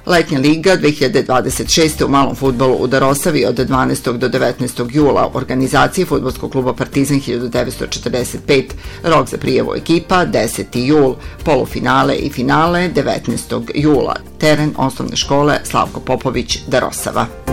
Letnja liga 2026. u malom fudbalu u Darosavi od 12. do 19. jula u organizaciji Fudbalskog kluba Partizan 1945. Rok za prijavu ekipa 10. jul, polufinale i finale 19. jula. Teren osnovne škole Slavko Popović, Darosava.